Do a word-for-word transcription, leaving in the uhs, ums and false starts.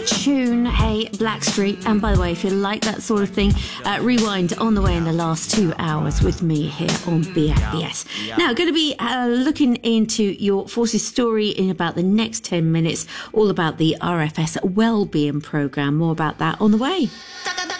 tune. Hey, Blackstreet. And by the way, if you like that sort of thing, uh, rewind on the way in the last two hours with me here on B F B S. Now, going to be uh, looking into your Forces story in about the next ten minutes, all about the R F S Wellbeing Programme. More about that on the way.